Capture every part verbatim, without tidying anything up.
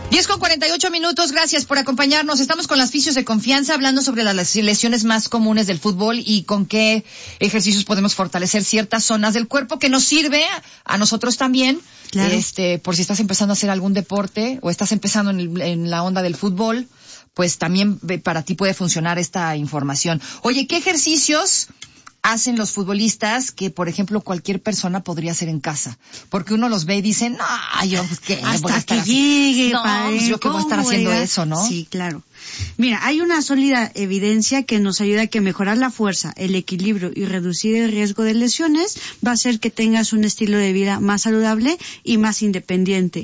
diez con cuarenta y ocho minutos, gracias por acompañarnos. Estamos con las fisios de confianza hablando sobre las lesiones más comunes del fútbol y con qué ejercicios podemos fortalecer ciertas zonas del cuerpo que nos sirve a nosotros también. Claro. Este, por si estás empezando a hacer algún deporte o estás empezando en, el, en la onda del fútbol, pues también para ti puede funcionar esta información. Oye, ¿qué ejercicios hacen los futbolistas que, por ejemplo, cualquier persona podría hacer en casa? Porque uno los ve y dice, no, yo ¿qué? Hasta voy a estar que así. llegue, no, padre, pues yo que voy a estar haciendo llega? eso, ¿no? Sí, claro. Mira, hay una sólida evidencia que nos ayuda a que mejorar la fuerza, el equilibrio y reducir el riesgo de lesiones va a hacer que tengas un estilo de vida más saludable y más independiente.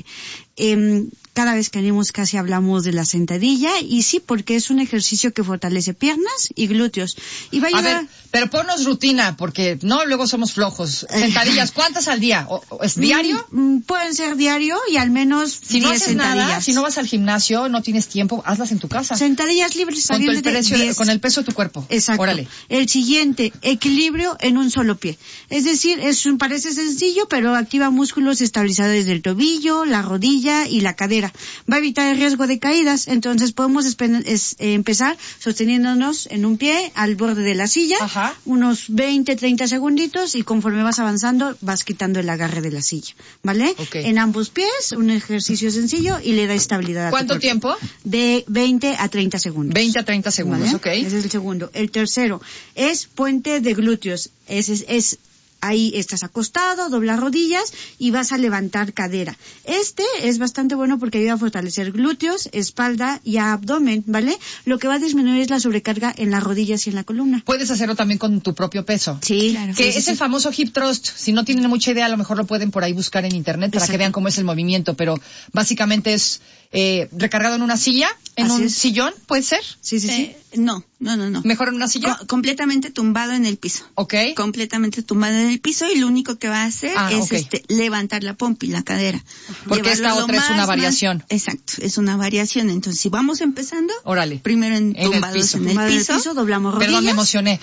Eh, cada vez que venimos casi hablamos de la sentadilla y sí, porque es un ejercicio que fortalece piernas y glúteos. Y va a, ayudar... a ver, pero ponnos rutina, porque no, luego somos flojos. Sentadillas, ¿cuántas al día? ¿O, o ¿Es diario? Mm, pueden ser diario y al menos si no diez haces sentadillas. Nada, si no vas al gimnasio, no tienes tiempo, hazlas en tu casa. Sentadillas libres. Con, el precio, con el peso de tu cuerpo. Exacto. Órale. El siguiente, equilibrio en un solo pie. Es decir, es un, parece sencillo, pero activa músculos estabilizadores del tobillo, la rodilla y la cadera. Va a evitar el riesgo de caídas, entonces podemos espe- es, eh, empezar sosteniéndonos en un pie al borde de la silla, Ajá. unos veinte, treinta segunditos y conforme vas avanzando vas quitando el agarre de la silla, ¿vale? Okay. En ambos pies, un ejercicio sencillo y le da estabilidad. ¿Cuánto tiempo? De veinte a treinta segundos. veinte a treinta segundos, ¿vale? ok. Ese es el segundo. El tercero es puente de glúteos. Ese es, es ahí estás acostado, doblas rodillas y vas a levantar cadera. Este es bastante bueno porque ayuda a fortalecer glúteos, espalda y abdomen, ¿vale? Lo que va a disminuir es la sobrecarga en las rodillas y en la columna. Puedes hacerlo también con tu propio peso. Sí, claro. Que sí, es sí, el sí. famoso hip thrust. Si no tienen mucha idea, a lo mejor lo pueden por ahí buscar en internet para Exacto. que vean cómo es el movimiento, pero básicamente es eh, recargado en una silla, en Así un es. sillón, ¿puede ser? Sí, sí, sí. Eh, no, no, no, no. ¿Mejor en una silla? Co- completamente tumbado en el piso. Ok. Completamente tumbado en el piso y lo único que va a hacer Ah, es okay. este levantar la pompi, la cadera. Porque Llevarlo esta lo otra es más, una más- exacto, exacto, es una variación. Entonces, si vamos empezando, Órale. primero en, En el tumbados piso. en el Tumbado en el piso. piso, doblamos rodillas. Perdón, me emocioné.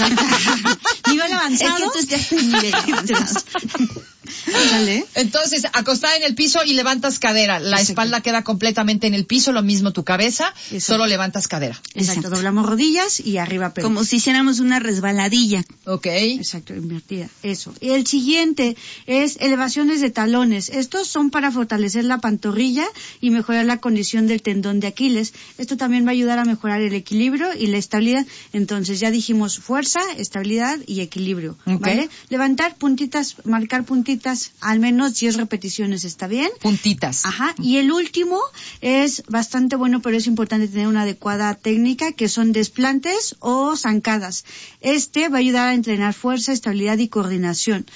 Nivel avanzado. Es que tú estás en nivel avanzado. ¿Vale? Entonces, acostada en el piso y levantas cadera. La Exacto. espalda queda completamente en el piso, lo mismo tu cabeza, Exacto. solo levantas cadera. Exacto, Exacto. doblamos rodillas y arriba pero. Como si hiciéramos una resbaladilla. Ok. Exacto, invertida. Eso. Y el siguiente es elevaciones de talones. Estos son para fortalecer la pantorrilla y mejorar la condición del tendón de Aquiles. Esto también va a ayudar a mejorar el equilibrio y la estabilidad. Entonces ya dijimos fuerza, estabilidad y equilibrio. Ok. ¿Vale? Levantar puntitas, marcar puntitas, al menos diez repeticiones, ¿está bien? Puntitas. Ajá, y el último es bastante bueno, pero es importante tener una adecuada técnica, que son desplantes o zancadas. Este va a ayudar a entrenar fuerza, estabilidad y coordinación.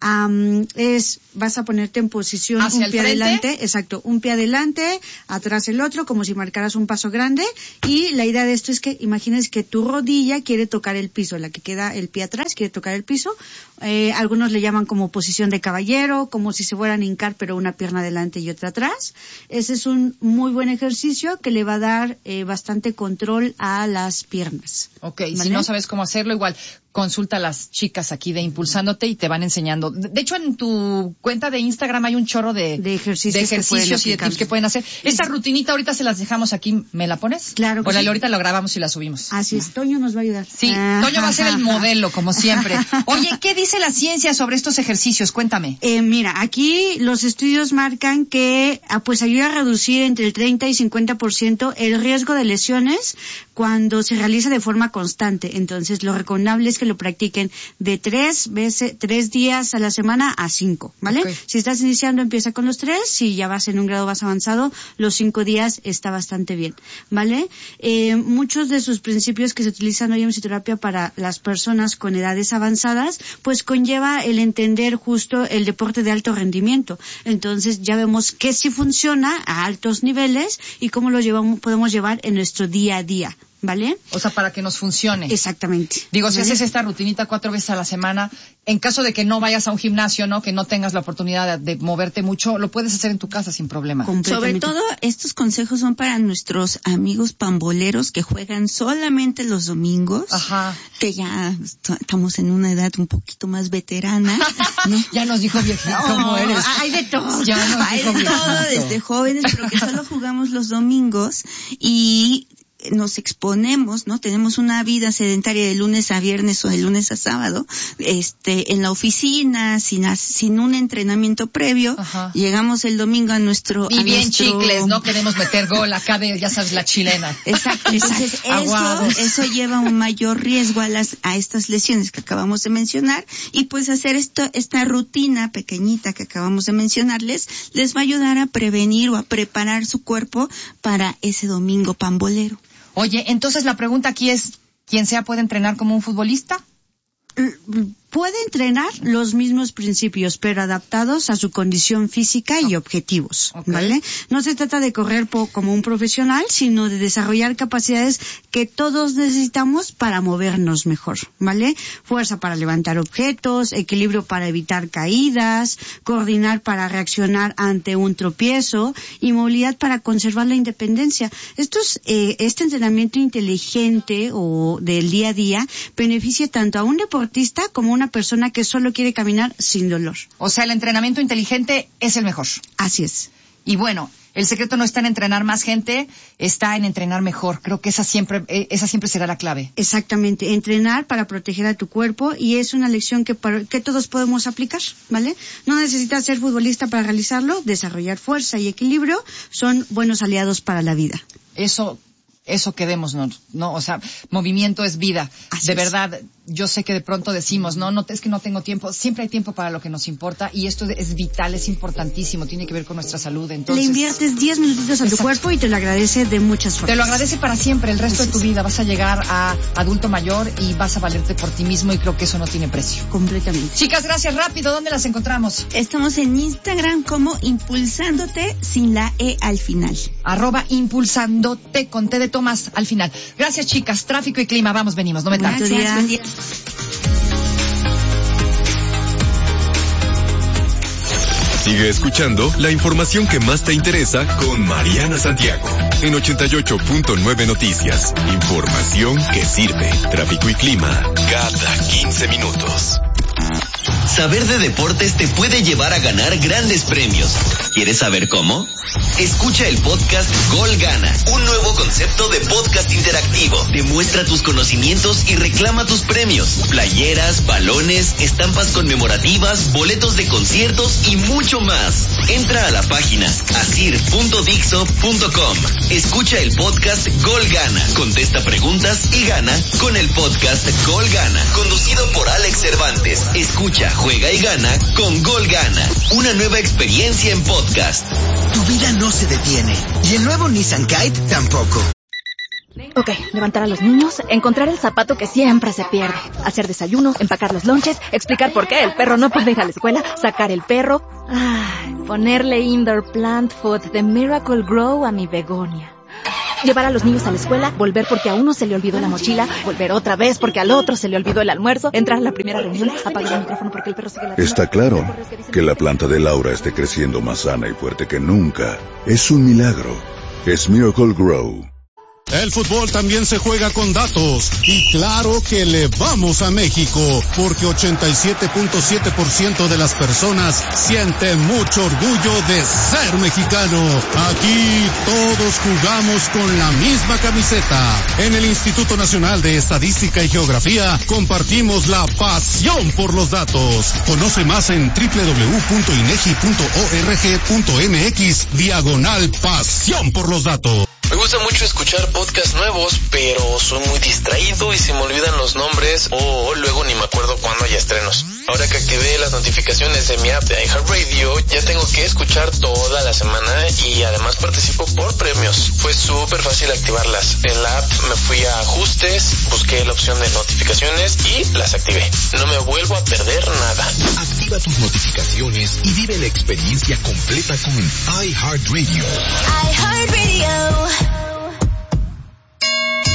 Um, es, vas a ponerte en posición ¿Hacia un el pie frente? adelante, exacto, un pie adelante, atrás el otro, como si marcaras un paso grande, y la idea de esto es que imagines que tu rodilla quiere tocar el piso, la que queda el pie atrás quiere tocar el piso, eh, algunos le llaman como posición de caballero, como si se fueran a hincar pero una pierna adelante y otra atrás. Ese es un muy buen ejercicio que le va a dar eh, bastante control a las piernas. Ok, ¿Vale? si no sabes cómo hacerlo, igual consulta a las chicas aquí de Impulsándote y te van enseñando. De, de hecho, en tu cuenta de Instagram hay un chorro de, De ejercicios de que pueden ejercicios y de aplicar. tips que pueden hacer. Esta rutinita ahorita se las dejamos aquí. ¿Me la pones? Claro que Órale, sí. ahorita lo grabamos y la subimos. Así es, Toño nos va a ayudar. Sí, Toño va a ser el modelo, como siempre. Oye, ¿qué dice la ciencia sobre estos ejercicios? Cuéntame. Eh, mira, aquí los estudios marcan que ah, pues ayuda a reducir entre el treinta y cincuenta por ciento el riesgo de lesiones cuando se realiza de forma constante. Entonces, lo recomendable es que lo practiquen de tres veces, tres días a la semana a cinco, ¿vale? Okay. Si estás iniciando, empieza con los tres. Si ya vas en un grado más avanzado, los cinco días está bastante bien, ¿vale? Eh, muchos de sus principios que se utilizan hoy en fisioterapia para las personas con edades avanzadas, pues conlleva el entender justo el deporte de alto rendimiento. Entonces, ya vemos que sí funciona a altos niveles y cómo lo llevamos, podemos llevar en nuestro día a día. ¿vale? O sea, para que nos funcione. Exactamente. Digo, si ¿Vale? haces esta rutinita cuatro veces a la semana, en caso de que no vayas a un gimnasio, ¿no? Que no tengas la oportunidad de, de moverte mucho, lo puedes hacer en tu casa sin problema. Sobre todo, estos consejos son para nuestros amigos pamboleros que juegan solamente los domingos. Ajá. Que ya est- estamos en una edad un poquito más veterana, ¿no? Ya nos dijo viejito cómo eres. Hay de todo. Ya nos Hay dijo de todo, viejito. desde jóvenes, pero que solo jugamos los domingos y nos exponemos, ¿no? Tenemos una vida sedentaria de lunes a viernes o de lunes a sábado, este, en la oficina, sin, as- sin un entrenamiento previo. Ajá. Llegamos el domingo a nuestro... Y a bien nuestro... chicles, no queremos meter gol acá de, ya sabes, la chilena. Exacto, entonces eso, Aguados. eso lleva un mayor riesgo a las, a estas lesiones que acabamos de mencionar, y pues hacer esto, esta rutina pequeñita que acabamos de mencionarles, les va a ayudar a prevenir o a preparar su cuerpo para ese domingo pambolero. Oye, entonces la pregunta aquí es, ¿quién sea puede entrenar como un futbolista? Puede entrenar los mismos principios, pero adaptados a su condición física y objetivos, Okay. ¿vale? No se trata de correr po- como un profesional, sino de desarrollar capacidades que todos necesitamos para movernos mejor, ¿vale? Fuerza para levantar objetos, equilibrio para evitar caídas, coordinar para reaccionar ante un tropiezo y movilidad para conservar la independencia. Estos, eh, este entrenamiento inteligente o del día a día beneficia tanto a un deportista como a una persona que solo quiere caminar sin dolor. O sea, el entrenamiento inteligente es el mejor. Así es. Y bueno, el secreto no está en entrenar más gente, está en entrenar mejor. Creo que esa siempre, eh, esa siempre será la clave. Exactamente, entrenar para proteger a tu cuerpo, y es una lección que, para- que todos podemos aplicar, ¿vale? No necesitas ser futbolista para realizarlo, desarrollar fuerza y equilibrio son buenos aliados para la vida. Eso, eso quedémonos, ¿no? O sea, movimiento es vida. Así de es. verdad, yo sé que de pronto decimos, no, no, es que no tengo tiempo. Siempre hay tiempo para lo que nos importa, y esto es vital, es importantísimo, tiene que ver con nuestra salud. Entonces, Le inviertes diez minutitos a tu Exacto. cuerpo y te lo agradece de muchas formas. te lo agradece para siempre, el resto de tu vida. Vas a llegar a adulto mayor y vas a valerte por ti mismo, y creo que eso no tiene precio. Completamente. Chicas, gracias. Rápido, ¿dónde las encontramos? Estamos en Instagram como Impulsándote sin la E al final. Arroba impulsándote con T de Tomás al final. Gracias, chicas. Tráfico y clima. Vamos, venimos. No me tardes. Gracias, buen día. Sigue escuchando la información que más te interesa con Mariana Santiago en ochenta y ocho punto nueve Noticias. Información que sirve. Tráfico y clima cada quince minutos. Saber de deportes te puede llevar a ganar grandes premios. ¿Quieres saber cómo? Escucha el podcast Gol Gana, un nuevo concepto de podcast interactivo. Demuestra tus conocimientos y reclama tus premios. Playeras, balones, estampas conmemorativas, boletos de conciertos y mucho más. Entra a la página asir punto dixo punto com. Escucha el podcast Gol Gana. Contesta preguntas y gana con el podcast Gol Gana, conducido por Alex Cervantes. Escucha, juega y gana con Gol Gana. Una nueva experiencia en podcast. Tu vida no se detiene. Y el nuevo Nissan Kite tampoco. Ok, levantar a los niños, encontrar el zapato que siempre se pierde, hacer desayuno, empacar los lonches, explicar por qué el perro no puede ir a la escuela, sacar el perro, ay, ponerle indoor plant food de Miracle Grow a mi begonia. Llevar a los niños a la escuela, volver porque a uno se le olvidó la mochila, volver otra vez porque al otro se le olvidó el almuerzo, entrar a la primera reunión, apagar el micrófono porque el perro sigue ladrando. Está claro que la planta de Laura esté creciendo más sana y fuerte que nunca. Es un milagro. Es Miracle Grow. El fútbol también se juega con datos, y claro que le vamos a México, porque ochenta y siete punto siete por ciento de las personas sienten mucho orgullo de ser mexicano. Aquí todos jugamos con la misma camiseta. En el Instituto Nacional de Estadística y Geografía compartimos la pasión por los datos. Conoce más en doble u doble u doble u punto inegi punto org punto mx diagonal pasión por los datos. Me gusta mucho escuchar podcasts nuevos, pero soy muy distraído y se me olvidan los nombres o luego ni me acuerdo cuándo hay estrenos. Ahora que activé las notificaciones de mi app de iHeartRadio, ya tengo que escuchar toda la semana y además participo por premios. Fue súper fácil activarlas. En la app me fui a ajustes, busqué la opción de notificaciones y las activé. No me vuelvo a perder nada. Activa tus notificaciones y vive la experiencia completa con iHeartRadio. iHeartRadio. El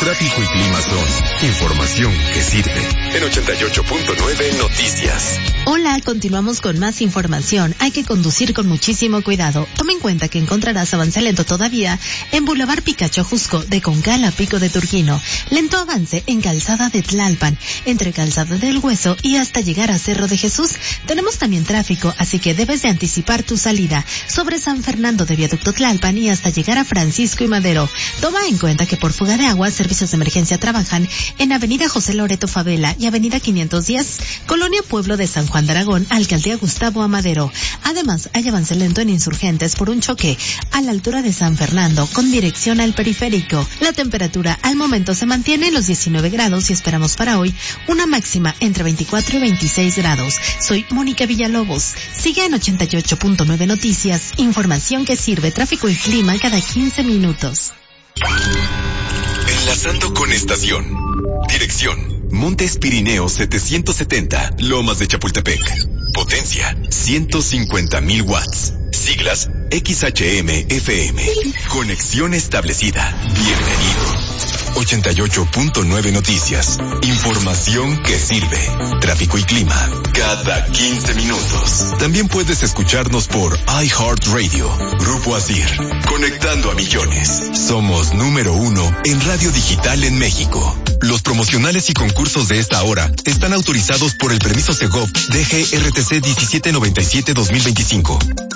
tráfico y clima son información que sirve. En ochenta y ocho punto nueve Noticias. Hola, continuamos con más información. Hay que conducir con muchísimo cuidado. Toma en cuenta que encontrarás avance lento todavía en Boulevard Picacho Jusco, de Concal a Pico de Turquino. Lento avance en Calzada de Tlalpan, entre Calzada del Hueso y hasta llegar a Cerro de Jesús. Tenemos también tráfico, así que debes de anticipar tu salida sobre San Fernando de Viaducto Tlalpan y hasta llegar a Francisco y Madero. Toma en cuenta que por fuga de agua, servicios de emergencia trabajan en Avenida José Loreto Favela y Avenida quinientos diez, Colonia Pueblo de San Juan de Aragón, Alcaldía Gustavo Amadero. Además, hay avance lento en Insurgentes por un choque a la altura de San Fernando con dirección al periférico. La temperatura al momento se mantiene en los diecinueve grados y esperamos para hoy una máxima entre veinticuatro y veintiséis grados. Soy Mónica Villalobos. Sigue en ochenta y ocho punto nueve Noticias, información que sirve, tráfico y clima cada quince minutos. Enlazando con estación. Dirección: Montes Pirineos setecientos setenta, Lomas de Chapultepec. Potencia: ciento cincuenta mil watts. Siglas: X H M F M. Conexión establecida. Bienvenido. ochenta y ocho punto nueve Noticias. Información que sirve. Tráfico y clima cada quince minutos. También puedes escucharnos por iHeartRadio. Grupo Asir. Conectando a millones. Somos número uno en radio digital en México. Los promocionales y concursos de esta hora están autorizados por el permiso Segov D G R T C diecisiete noventa y siete dos mil veinticinco.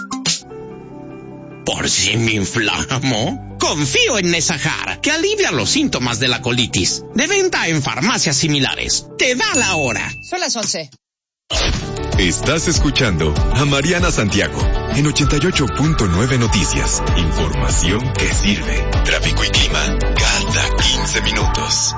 Por si me inflamo, confío en Nesahar, que alivia los síntomas de la colitis. De venta en farmacias similares. Te da la hora. Son las once. Estás escuchando a Mariana Santiago en ochenta y ocho punto nueve Noticias. Información que sirve. Tráfico y clima cada quince minutos.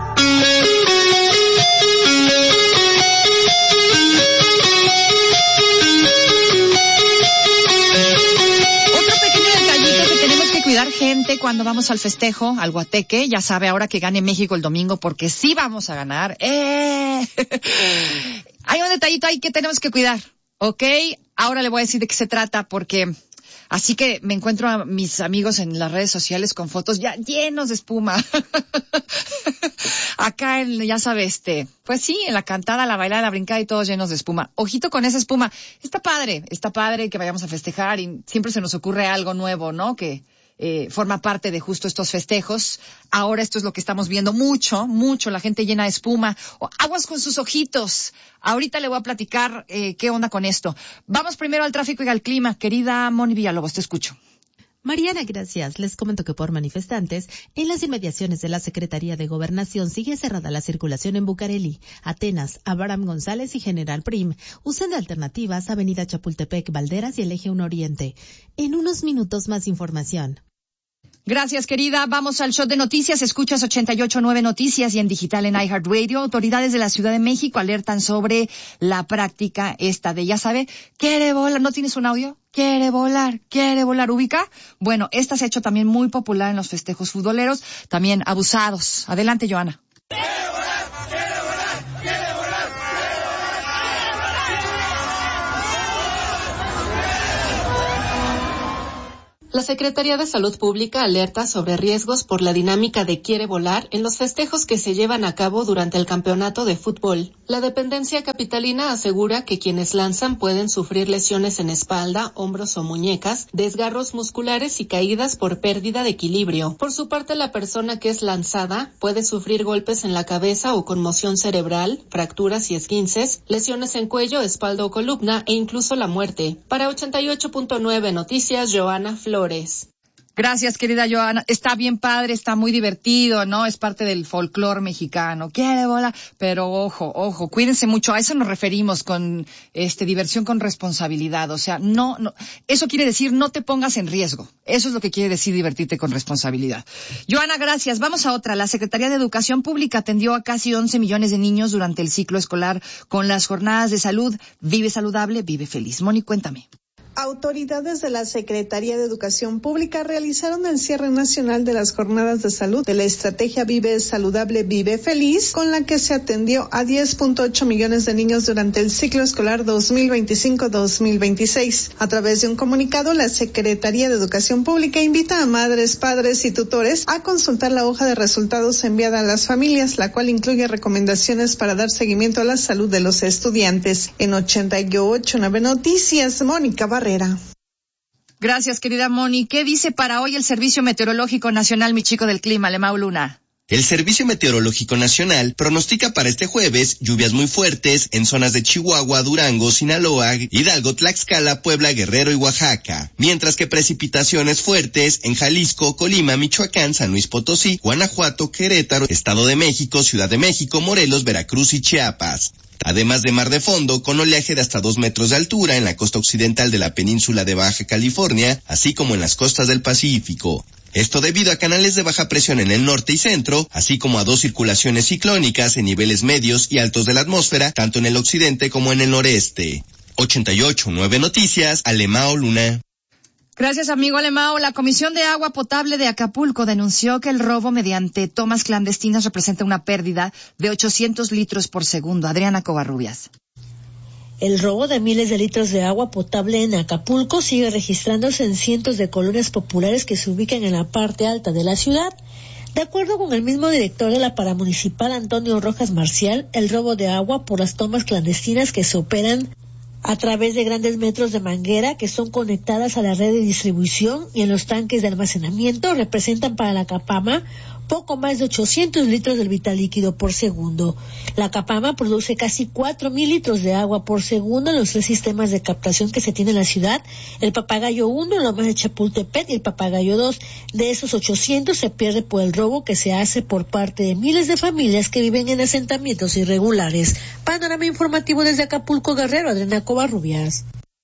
Cuidar gente cuando vamos al festejo, al guateque. Ya sabe, ahora que gane México el domingo, porque sí vamos a ganar. ¡Eh! Hay un detallito ahí que tenemos que cuidar, ¿ok? Ahora le voy a decir de qué se trata, porque así que me encuentro a mis amigos en las redes sociales con fotos ya llenos de espuma. Acá, en, ya sabe, este, pues sí, en la cantada, la bailada, la brincada y todos llenos de espuma. Ojito con esa espuma. Está padre, está padre que vayamos a festejar y siempre se nos ocurre algo nuevo, ¿no? Que Eh, forma parte de justo estos festejos. Ahora esto es lo que estamos viendo mucho, mucho, la gente llena de espuma. Oh, aguas con sus ojitos. Ahorita le voy a platicar eh, qué onda con esto. Vamos primero al tráfico y al clima. Querida Moni Villalobos, te escucho. Mariana, gracias. Les comento que por manifestantes, en las inmediaciones de la Secretaría de Gobernación sigue cerrada la circulación en Bucareli, Atenas, Abraham González y General Prim. Usen de alternativas Avenida Chapultepec, Valderas y el Eje uno Oriente. En unos minutos más información. Gracias, querida. Vamos al shot de noticias. Escuchas ochenta y ocho punto nueve Noticias y en digital en iHeartRadio. Autoridades de la Ciudad de México alertan sobre la práctica esta de, ya sabe, quiere volar. ¿No tienes un audio? Quiere volar, quiere volar. ¿Ubica? Bueno, esta se ha hecho también muy popular en los festejos futboleros, también abusados. Adelante, Joana. La Secretaría de Salud Pública alerta sobre riesgos por la dinámica de Quiere Volar en los festejos que se llevan a cabo durante el campeonato de fútbol. La dependencia capitalina asegura que quienes lanzan pueden sufrir lesiones en espalda, hombros o muñecas, desgarros musculares y caídas por pérdida de equilibrio. Por su parte, la persona que es lanzada puede sufrir golpes en la cabeza o conmoción cerebral, fracturas y esguinces, lesiones en cuello, espalda o columna e incluso la muerte. Para ochenta y ocho punto nueve Noticias, Joana Flores. Gracias, querida Joana. Está bien padre, está muy divertido, ¿no? Es parte del folclore mexicano. Quiere volar, pero ojo, ojo, cuídense mucho. A eso nos referimos con este diversión con responsabilidad. O sea, no, no, eso quiere decir no te pongas en riesgo. Eso es lo que quiere decir divertirte con responsabilidad. Joana, gracias. Vamos a otra. La Secretaría de Educación Pública atendió a casi once millones de niños durante el ciclo escolar con las jornadas de salud. Vive saludable, vive feliz. Moni, cuéntame. Autoridades de la Secretaría de Educación Pública realizaron el cierre nacional de las jornadas de salud de la estrategia Vive Saludable, Vive Feliz, con la que se atendió a diez punto ocho millones de niños durante el ciclo escolar dos mil veinticinco dos mil veintiséis. A través de un comunicado, la Secretaría de Educación Pública invita a madres, padres y tutores a consultar la hoja de resultados enviada a las familias, la cual incluye recomendaciones para dar seguimiento a la salud de los estudiantes. En ochenta y ocho Nueve Noticias, Mónica Barrera. Gracias, querida Moni. ¿Qué dice para hoy el Servicio Meteorológico Nacional, mi chico del clima, Lemao Luna? El Servicio Meteorológico Nacional pronostica para este jueves lluvias muy fuertes en zonas de Chihuahua, Durango, Sinaloa, Hidalgo, Tlaxcala, Puebla, Guerrero y Oaxaca, mientras que precipitaciones fuertes en Jalisco, Colima, Michoacán, San Luis Potosí, Guanajuato, Querétaro, Estado de México, Ciudad de México, Morelos, Veracruz y Chiapas. Además de mar de fondo, con oleaje de hasta dos metros de altura en la costa occidental de la península de Baja California, así como en las costas del Pacífico. Esto debido a canales de baja presión en el norte y centro, así como a dos circulaciones ciclónicas en niveles medios y altos de la atmósfera, tanto en el occidente como en el noreste. ochenta y ocho Nueve Noticias, Lemao Luna. Gracias, amigo Lemao. La Comisión de Agua Potable de Acapulco denunció que el robo mediante tomas clandestinas representa una pérdida de ochocientos litros por segundo. Adriana Covarrubias. El robo de miles de litros de agua potable en Acapulco sigue registrándose en cientos de colonias populares que se ubican en la parte alta de la ciudad. De acuerdo con el mismo director de la paramunicipal, Antonio Rojas Marcial, el robo de agua por las tomas clandestinas que se operan a través de grandes metros de manguera que son conectadas a la red de distribución y en los tanques de almacenamiento representan para la Capama poco más de ochocientos litros del vital líquido por segundo. La Capama produce casi cuatro mil litros de agua por segundo en los tres sistemas de captación que se tiene en la ciudad, el Papagayo uno, Lomas de Chapultepec y el Papagayo dos. De esos ochocientos se pierde por el robo que se hace por parte de miles de familias que viven en asentamientos irregulares. Panorama informativo desde Acapulco, Guerrero, Adriana Covarrubias.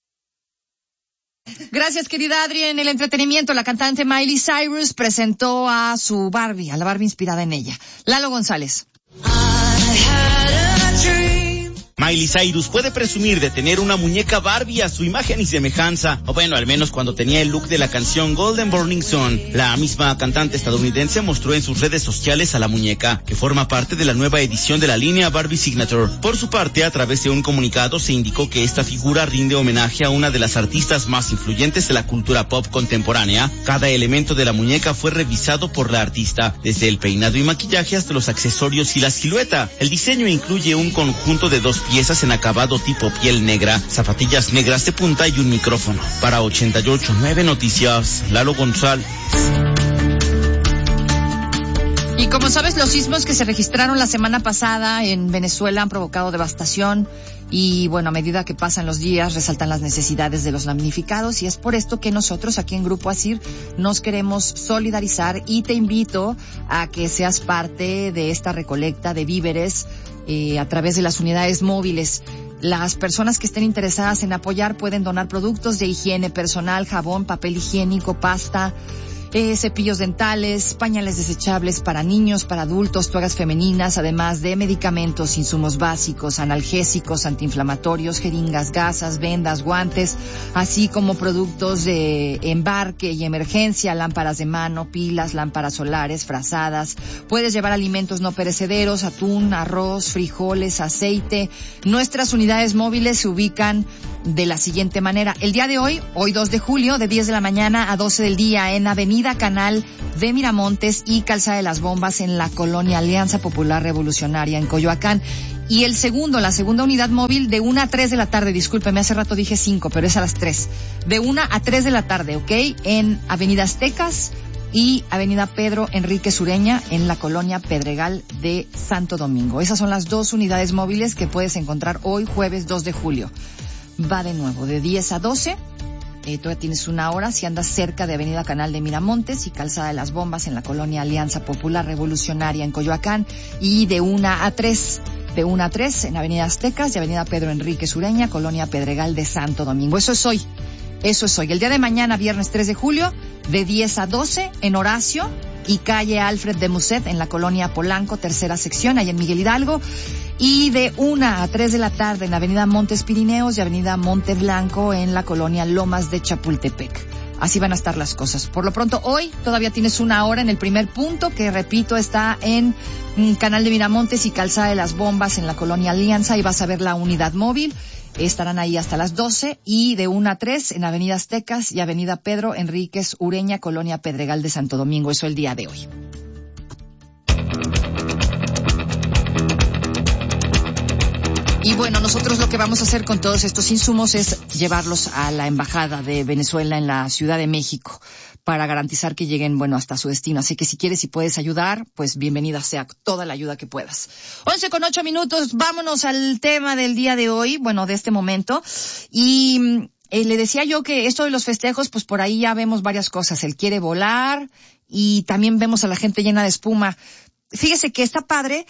Gracias, querida Adri. En el entretenimiento, la cantante Miley Cyrus presentó a su Barbie, a la Barbie inspirada en ella. Lalo González. Miley Cyrus puede presumir de tener una muñeca Barbie a su imagen y semejanza, o bueno, al menos cuando tenía el look de la canción Golden Burning Sun. La misma cantante estadounidense mostró en sus redes sociales a la muñeca, que forma parte de la nueva edición de la línea Barbie Signature. Por su parte, a través de un comunicado se indicó que esta figura rinde homenaje a una de las artistas más influyentes de la cultura pop contemporánea. Cada elemento de la muñeca fue revisado por la artista, desde el peinado y maquillaje hasta los accesorios y la silueta. El diseño incluye un conjunto de dos piezas en acabado tipo piel negra, zapatillas negras de punta y un micrófono. Para ochenta y ocho Nueve Noticias, Lalo González. Y como sabes, los sismos que se registraron la semana pasada en Venezuela han provocado devastación y, bueno, a medida que pasan los días resaltan las necesidades de los damnificados, y es por esto que nosotros aquí en Grupo ASIR nos queremos solidarizar y te invito a que seas parte de esta recolecta de víveres eh, a través de las unidades móviles. Las personas que estén interesadas en apoyar pueden donar productos de higiene personal, jabón, papel higiénico, pasta, Eh, cepillos dentales, pañales desechables para niños, para adultos, toallas femeninas, además de medicamentos, insumos básicos, analgésicos, antiinflamatorios, jeringas, gasas, vendas, guantes, así como productos de embarque y emergencia, lámparas de mano, pilas, lámparas solares, frazadas. Puedes llevar alimentos no perecederos, atún, arroz, frijoles, aceite. Nuestras unidades móviles se ubican de la siguiente manera. El día de hoy, hoy dos de julio, de diez de la mañana a doce del día, en Avenida Canal de Miramontes y Calzada de las Bombas en la colonia Alianza Popular Revolucionaria en Coyoacán. Y el segundo, la segunda unidad móvil, de una a tres de la tarde, discúlpeme, hace rato dije cinco, pero es a las tres. De una a tres de la tarde, ¿ok? En Avenida Aztecas y Avenida Pedro Enrique Sureña en la colonia Pedregal de Santo Domingo. Esas son las dos unidades móviles que puedes encontrar hoy, jueves dos de julio. Va de nuevo, de diez a doce. Eh, todavía tienes una hora si andas cerca de Avenida Canal de Miramontes y Calzada de las Bombas en la colonia Alianza Popular Revolucionaria en Coyoacán, y de una a tres, de una a tres en Avenida Aztecas y Avenida Pedro Enrique Sureña, colonia Pedregal de Santo Domingo. Eso es hoy, eso es hoy. El día de mañana, viernes tres de julio, de diez a doce en Horacio, y calle Alfred de Musset en la colonia Polanco, tercera sección, ahí en Miguel Hidalgo. Y de una a tres de la tarde en avenida Montes Pirineos y avenida Monte Blanco en la colonia Lomas de Chapultepec. Así van a estar las cosas. Por lo pronto, hoy todavía tienes una hora en el primer punto, que repito, está en Canal de Miramontes y Calzada de las Bombas en la colonia Alianza, y vas a ver la unidad móvil. Estarán ahí hasta las doce, y de una a tres en avenida Aztecas y avenida Pedro Enríquez Ureña, colonia Pedregal de Santo Domingo. Eso el día de hoy. Y bueno, nosotros lo que vamos a hacer con todos estos insumos es llevarlos a la Embajada de Venezuela en la Ciudad de México para garantizar que lleguen, bueno, hasta su destino. Así que si quieres y puedes ayudar, pues bienvenida sea toda la ayuda que puedas. Once con ocho minutos, vámonos al tema del día de hoy, bueno, de este momento. Y eh, le decía yo que esto de los festejos, pues por ahí ya vemos varias cosas. Él quiere volar y también vemos a la gente llena de espuma. Fíjese que está padre...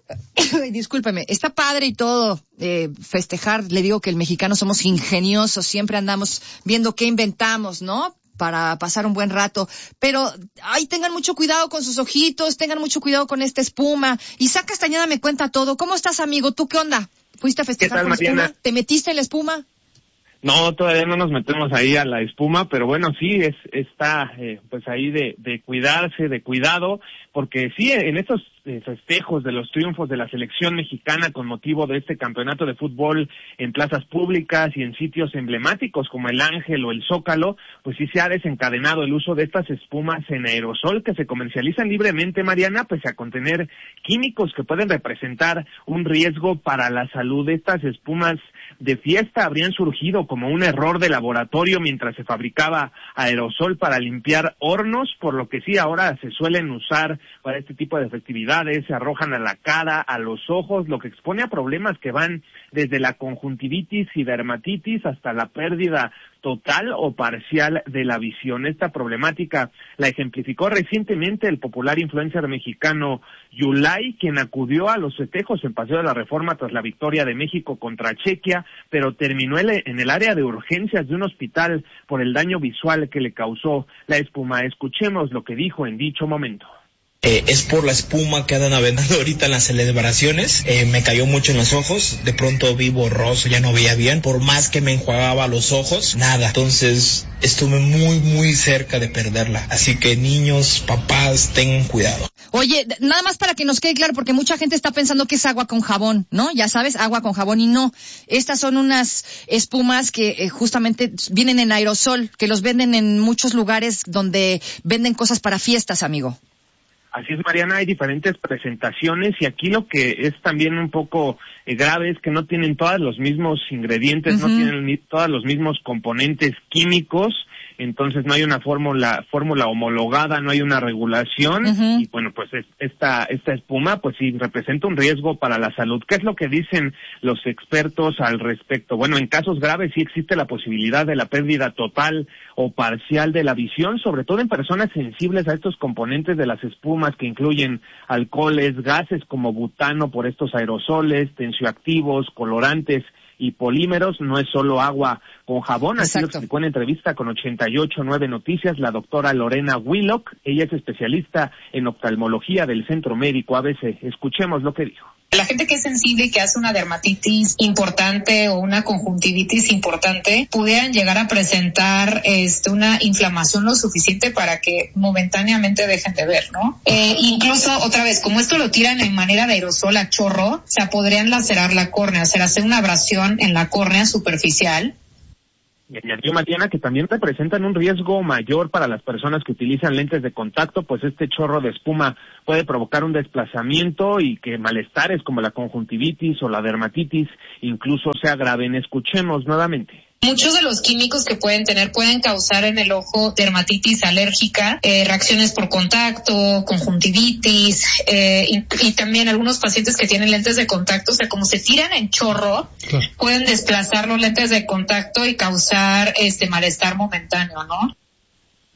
Discúlpeme, está padre y todo eh, festejar. Le digo que el mexicano somos ingeniosos, siempre andamos viendo qué inventamos, ¿no? Para pasar un buen rato. Pero, ay, tengan mucho cuidado con sus ojitos, tengan mucho cuidado con esta espuma. Isaac Castañeda me cuenta todo. ¿Cómo estás, amigo? ¿Tú qué onda? ¿Fuiste a festejar con espuma? ¿Te metiste en la espuma? No, todavía no nos metemos ahí a la espuma, pero bueno, sí, es está eh, pues ahí de, de cuidarse, de cuidado, porque sí, en estos eh, festejos de los triunfos de la selección mexicana con motivo de este campeonato de fútbol en plazas públicas y en sitios emblemáticos como el Ángel o el Zócalo, pues sí se ha desencadenado el uso de estas espumas en aerosol que se comercializan libremente, Mariana, pese a contener químicos que pueden representar un riesgo para la salud. Estas espumas de fiesta habrían surgido como un error de laboratorio mientras se fabricaba aerosol para limpiar hornos, por lo que sí ahora se suelen usar para este tipo de festividades, se arrojan a la cara, a los ojos, lo que expone a problemas que van desde la conjuntivitis y dermatitis hasta la pérdida total o parcial de la visión. Esta problemática la ejemplificó recientemente el popular influencer mexicano Yulai, quien acudió a los festejos en Paseo de la Reforma tras la victoria de México contra Chequia, pero terminó en el área de urgencias de un hospital por el daño visual que le causó la espuma. Escuchemos lo que dijo en dicho momento. Eh, es por la espuma que andan aventando ahorita en las celebraciones. Eh, me cayó mucho en los ojos, de pronto vi borroso, ya no veía bien, por más que me enjuagaba los ojos, nada. Entonces estuve muy muy cerca de perderla, así que niños, papás, tengan cuidado. Oye, nada más para que nos quede claro, porque mucha gente está pensando que es agua con jabón, ¿no? Ya sabes, agua con jabón, y no. Estas son unas espumas que eh, justamente vienen en aerosol, que los venden en muchos lugares donde venden cosas para fiestas, amigo. Así es, Mariana, hay diferentes presentaciones y aquí lo que es también un poco eh, grave es que no tienen todos los mismos ingredientes, uh-huh. no tienen ni, todos los mismos componentes químicos, entonces no hay una fórmula fórmula homologada, no hay una regulación uh-huh. y bueno, pues es, esta esta espuma pues sí representa un riesgo para la salud. ¿Qué es lo que dicen los expertos al respecto? Bueno, en casos graves sí existe la posibilidad de la pérdida total o parcial de la visión, sobre todo en personas sensibles a estos componentes de las espumas que incluyen alcoholes, gases como butano por estos aerosoles, tensioactivos, colorantes y polímeros. No es solo agua con jabón, así Exacto. lo explicó en entrevista con ochenta y ocho punto nueve Noticias la doctora Lorena Willock. Ella es especialista en oftalmología del Centro Médico A B C. Escuchemos lo que dijo. La gente que es sensible y que hace una dermatitis importante o una conjuntivitis importante pudieran llegar a presentar este, una inflamación lo suficiente para que momentáneamente dejen de ver, ¿no? Eh, incluso, otra vez, como esto lo tiran en manera de aerosol a chorro, o sea, podrían lacerar la córnea, o sea, hacer una abrasión en la córnea superficial. Y añadió Mariana que también representan un riesgo mayor para las personas que utilizan lentes de contacto, pues este chorro de espuma puede provocar un desplazamiento y que malestares como la conjuntivitis o la dermatitis incluso se agraven. Escuchemos nuevamente. Muchos de los químicos que pueden tener pueden causar en el ojo dermatitis alérgica, eh, reacciones por contacto, conjuntivitis, eh, y, y también algunos pacientes que tienen lentes de contacto, o sea, como se tiran en chorro, claro. pueden desplazar los lentes de contacto y causar este malestar momentáneo, ¿no?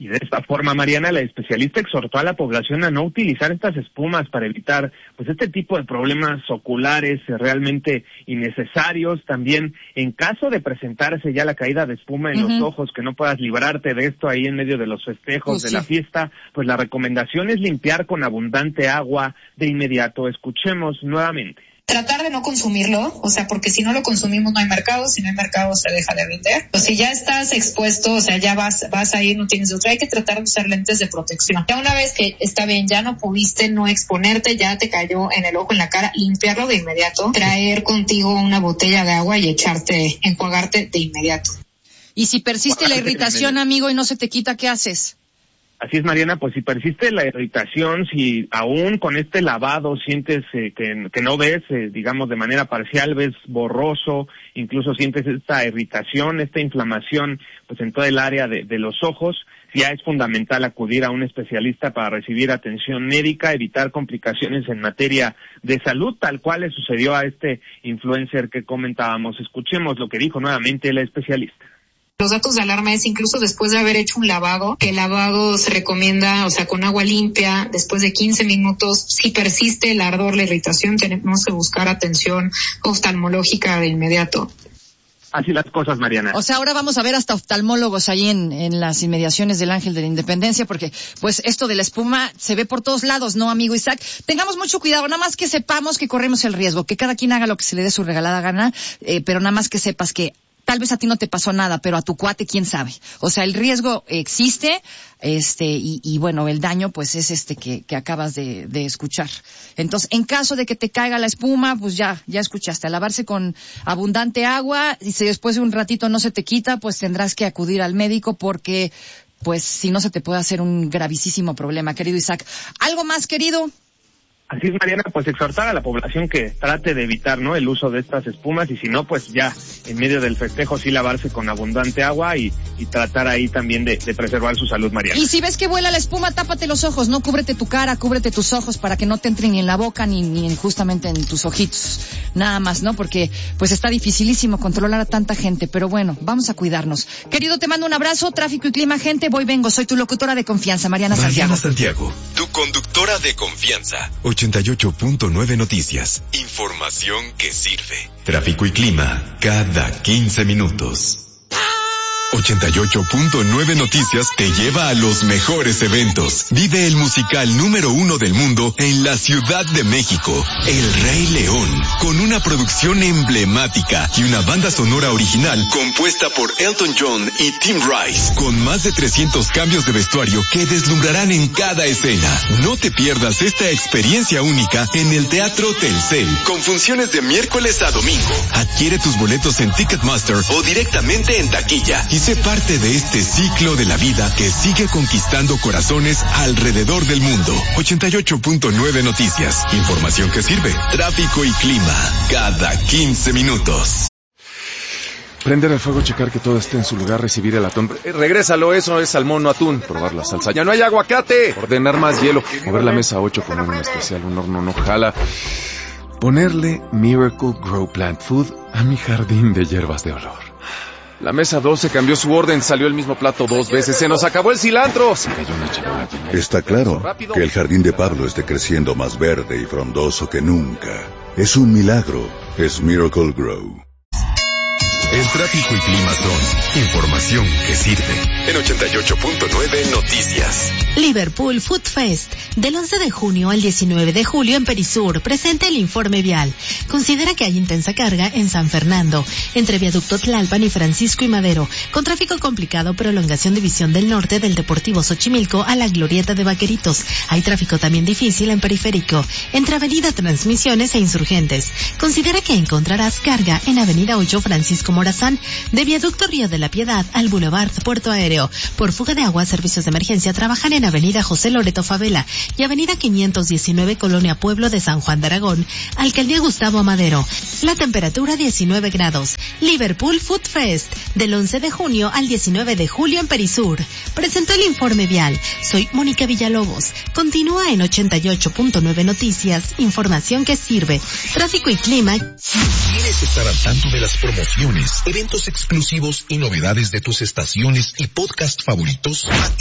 Y de esta forma, Mariana, la especialista exhortó a la población a no utilizar estas espumas para evitar pues este tipo de problemas oculares eh, realmente innecesarios. También, en caso de presentarse ya la caída de espuma en uh-huh. los ojos, que no puedas librarte de esto ahí en medio de los festejos pues de sí. la fiesta, pues la recomendación es limpiar con abundante agua de inmediato. Escuchemos nuevamente. Tratar de no consumirlo, o sea, porque si no lo consumimos no hay mercado, si no hay mercado se deja de vender. O si ya estás expuesto, o sea, ya vas vas a ir, no tienes otra, hay que tratar de usar lentes de protección. Ya una vez que está bien, ya no pudiste no exponerte, ya te cayó en el ojo, en la cara, limpiarlo de inmediato, traer contigo una botella de agua y echarte, enjuagarte de inmediato. Y si persiste la irritación, amigo, y no se te quita, ¿qué haces? Así es, Mariana, pues si persiste la irritación, si aún con este lavado sientes eh, que, que no ves, eh, digamos, de manera parcial, ves borroso, incluso sientes esta irritación, esta inflamación, pues en todo el área de, de los ojos, ya es fundamental acudir a un especialista para recibir atención médica, evitar complicaciones en materia de salud, tal cual le sucedió a este influencer que comentábamos. Escuchemos lo que dijo nuevamente la especialista. Los datos de alarma es incluso después de haber hecho un lavado, que el lavado se recomienda, o sea, con agua limpia, después de quince minutos. Si persiste el ardor, la irritación, tenemos que buscar atención oftalmológica de inmediato. Así las cosas, Mariana. O sea, ahora vamos a ver hasta oftalmólogos ahí en, en las inmediaciones del Ángel de la Independencia, porque pues esto de la espuma se ve por todos lados, ¿no, amigo Isaac? Tengamos mucho cuidado, nada más que sepamos que corremos el riesgo, que cada quien haga lo que se le dé su regalada gana, eh, pero nada más que sepas que tal vez a ti no te pasó nada, pero a tu cuate, quién sabe. O sea, el riesgo existe, este, y, y bueno, el daño, pues, es este que, que acabas de, de escuchar. Entonces, en caso de que te caiga la espuma, pues ya, ya escuchaste, a lavarse con abundante agua, y si después de un ratito no se te quita, pues tendrás que acudir al médico porque, pues, si no se te puede hacer un gravísimo problema, querido Isaac. ¿Algo más, querido? Así es, Mariana, pues exhortar a la población que trate de evitar, ¿no?, el uso de estas espumas, y si no, pues ya en medio del festejo sí lavarse con abundante agua y, y tratar ahí también de, de preservar su salud, Mariana. Y si ves que vuela la espuma, tápate los ojos, no cúbrete tu cara, cúbrete tus ojos para que no te entre ni en la boca ni, ni justamente en tus ojitos, nada más, ¿no? Porque pues está dificilísimo controlar a tanta gente, pero bueno, vamos a cuidarnos. Querido, te mando un abrazo, tráfico y clima, gente, voy, vengo, soy tu locutora de confianza, Mariana Santiago. Mariana Santiago, tu conductora de confianza. ochenta y ocho punto nueve Noticias. Información que sirve. Tráfico y clima cada quince minutos. ochenta y ocho punto nueve Noticias te lleva a los mejores eventos. Vive el musical número uno del mundo en la Ciudad de México, El Rey León, con una producción emblemática y una banda sonora original compuesta por Elton John y Tim Rice, con más de trescientos cambios de vestuario que deslumbrarán en cada escena. No te pierdas esta experiencia única en el Teatro Telcel, con funciones de miércoles a domingo. Adquiere tus boletos en Ticketmaster o directamente en taquilla y sé parte de este ciclo de la vida que sigue conquistando corazones alrededor del mundo. ochenta y ocho punto nueve Noticias. Información que sirve. Tráfico y clima cada quince minutos. Prender el fuego, checar que todo esté en su lugar, recibir el atún. Eh, regrésalo, eso es salmón, no atún. Probar la salsa. ¡Ya no hay aguacate! Ordenar más hielo. Mover la mesa ocho con un especial, un horno no jala. Ponerle Miracle Grow Plant Food a mi jardín de hierbas de olor. La mesa doce cambió su orden, salió el mismo plato dos veces, se nos acabó el cilantro. Se cayó una charola. Está claro que el jardín de Pablo esté creciendo más verde y frondoso que nunca. Es un milagro, es Miracle Grow. El tráfico y clima son información que sirve. En ochenta y ocho punto nueve Noticias. Liverpool Food Fest, del once de junio al diecinueve de julio en Perisur, presenta el informe vial. Considera que hay intensa carga en San Fernando, entre Viaducto Tlalpan y Francisco y Madero, con tráfico complicado, prolongación División del Norte del Deportivo Xochimilco a la Glorieta de Vaqueritos. Hay tráfico también difícil en Periférico, entre Avenida Transmisiones e Insurgentes. Considera que encontrarás carga en Avenida ocho Francisco Morazán, de Viaducto Río de la Piedad al Boulevard Puerto Aéreo. Por fuga de agua, servicios de emergencia trabajan en Avenida José Loreto Favela y Avenida quinientos diecinueve Colonia Pueblo de San Juan de Aragón, Alcaldía Gustavo Amadero. La temperatura diecinueve grados. Liverpool Food Fest, del once de junio al diecinueve de julio en Perisur. Presentó el informe vial. Soy Mónica Villalobos. Continúa en ochenta y ocho punto nueve Noticias, información que sirve. Tráfico y clima. ¿Quieres estar al tanto de las promociones, eventos exclusivos y novedades de tus estaciones y podcast favoritos?